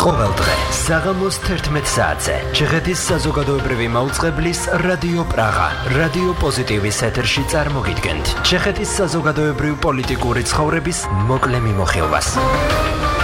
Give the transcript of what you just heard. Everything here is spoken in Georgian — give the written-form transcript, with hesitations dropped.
ყოველ დღე საღამოს 11 საათზე ჩეხეთის საზოგადოებრივი მაუწყებლის რადიო პრაღა, რადიო პოზიტივის ეთერში წარმოგიდგენთ ჩეხეთის საზოგადოებრივ-პოლიტიკური ცხოვრების მოკლე მიმოხილვას.